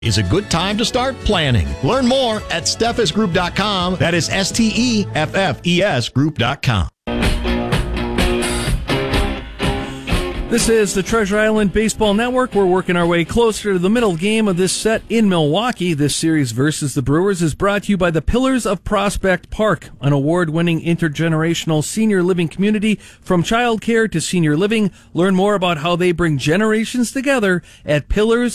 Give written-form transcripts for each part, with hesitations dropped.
is a good time to start planning. Learn more at steffesgroup.com. That is STEFFES group.com. This is the Treasure Island Baseball Network. We're working our way closer to the middle game of this set in Milwaukee. This series versus the Brewers is brought to you by the Pillars of Prospect Park, an award-winning intergenerational senior living community from childcare to senior living. Learn more about how they bring generations together at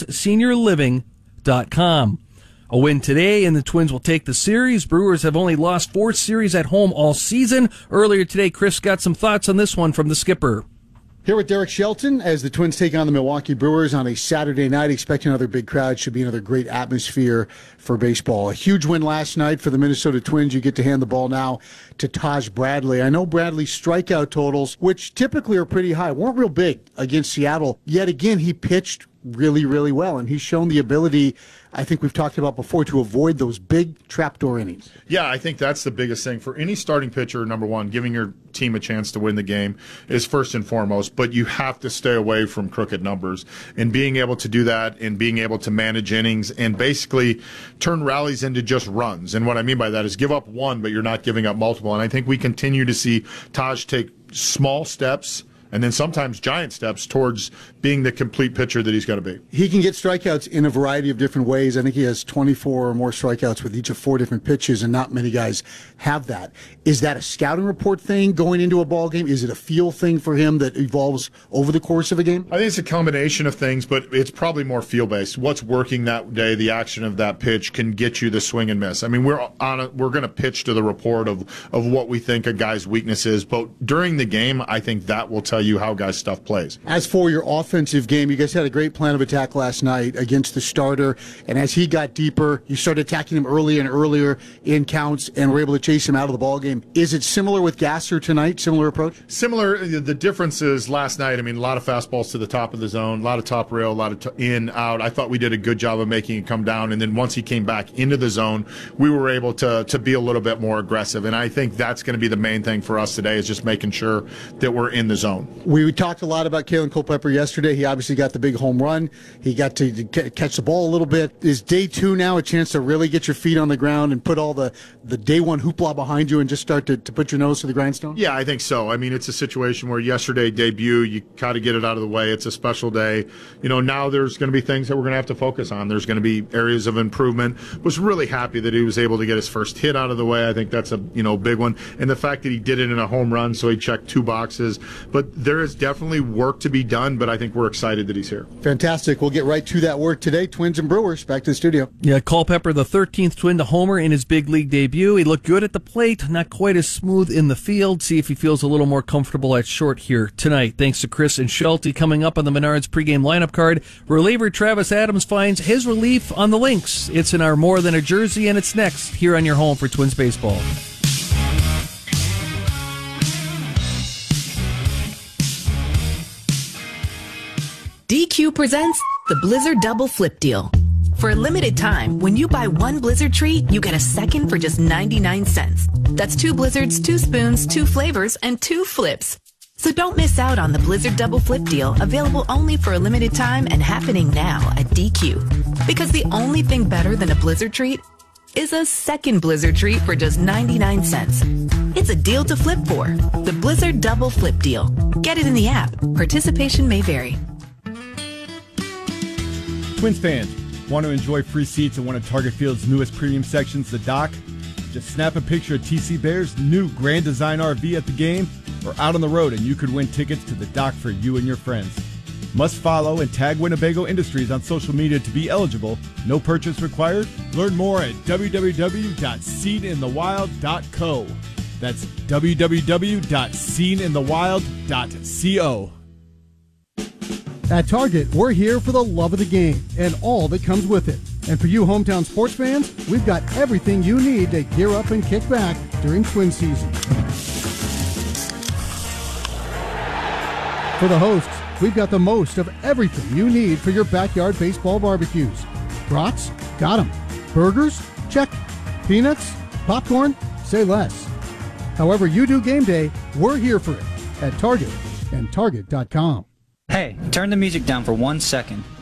pillarsseniorliving.com. A win today, and the Twins will take the series. Brewers have only lost 4 series at home all season. Earlier today, Chris got some thoughts on this one from the skipper. Here with Derek Shelton as the Twins take on the Milwaukee Brewers on a Saturday night. Expecting another big crowd. Should be another great atmosphere for baseball. A huge win last night for the Minnesota Twins. You get to hand the ball now to Taj Bradley. I know Bradley's strikeout totals, which typically are pretty high, weren't real big against Seattle. Yet again, he pitched really, really well, and he's shown the ability, I think we've talked about before, to avoid those big trapdoor innings. Yeah, I think that's the biggest thing for any starting pitcher. Number one, giving your team a chance to win the game is first and foremost, but you have to stay away from crooked numbers, and being able to do that and being able to manage innings and basically turn rallies into just runs. And what I mean by that is give up one, but you're not giving up multiple. And I think we continue to see Taj take small steps and then sometimes giant steps towards being the complete pitcher that he's going to be. He can get strikeouts in a variety of different ways. I think he has 24 or more strikeouts with each of 4 different pitches, and not many guys have that. Is that a scouting report thing going into a ball game? Is it a feel thing for him that evolves over the course of a game? I think it's a combination of things, but it's probably more feel-based. What's working that day, the action of that pitch can get you the swing and miss. I mean, we're going to pitch to the report of what we think a guy's weakness is, but during the game, I think that will tell you how guys' stuff plays. As for your offensive game, you guys had a great plan of attack last night against the starter, and as he got deeper, you started attacking him earlier and earlier in counts and were able to chase him out of the ball game. Is it similar with Gasser tonight? Similar approach? Similar. The difference is last night, I mean, a lot of fastballs to the top of the zone, a lot of top rail, a lot of in, out. I thought we did a good job of making it come down, and then once he came back into the zone, we were able to be a little bit more aggressive, and I think that's going to be the main thing for us today is just making sure that we're in the zone. We talked a lot about Kalen Culpepper yesterday. He obviously got the big home run. He got to catch the ball a little bit. Is day 2 now a chance to really get your feet on the ground and put all the day 1 hoopla behind you and just start to put your nose to the grindstone? Yeah, I think so. I mean, it's a situation where yesterday debut, you got to get it out of the way. It's a special day. You know, now there's going to be things that we're going to have to focus on. There's going to be areas of improvement. Was really happy that he was able to get his first hit out of the way. I think that's a big one. And the fact that he did it in a home run, so he checked 2 boxes. But there is definitely work to be done, but I think we're excited that he's here. Fantastic. We'll get right to that work today. Twins and Brewers, back to the studio. Yeah, Culpepper, the 13th Twin to homer in his big league debut. He looked good at the plate, not quite as smooth in the field. See if he feels a little more comfortable at short here tonight. Thanks to Chris and Schulte. Coming up on the Menards pregame lineup card, reliever Travis Adams finds his relief on the Lynx. It's in our More Than a Jersey, and it's next here on your home for Twins baseball. DQ presents the Blizzard Double Flip Deal. For a limited time, when you buy 1 Blizzard treat, you get a second for just 99 cents. That's 2 Blizzards, 2 spoons, 2 flavors, and 2 flips. So don't miss out on the Blizzard Double Flip Deal, available only for a limited time and happening now at DQ. Because the only thing better than a Blizzard treat is a second Blizzard treat for just 99 cents. It's a deal to flip for. The Blizzard Double Flip Deal. Get it in the app. Participation may vary. Twins fans, want to enjoy free seats in one of Target Field's newest premium sections, the Dock? Just snap a picture of TC Bear's new Grand Design RV at the game or out on the road, and you could win tickets to the Dock for you and your friends. Must follow and tag Winnebago Industries on social media to be eligible. No purchase required. Learn more at www.seeninthewild.co. That's www.seeninthewild.co. At Target, we're here for the love of the game and all that comes with it. And for you hometown sports fans, we've got everything you need to gear up and kick back during Twin season. For the hosts, we've got the most of everything you need for your backyard baseball barbecues. Brats? Got 'em. Burgers? Check. Peanuts? Popcorn? Say less. However you do game day, we're here for it at Target and Target.com. Hey, turn the music down for 1 second.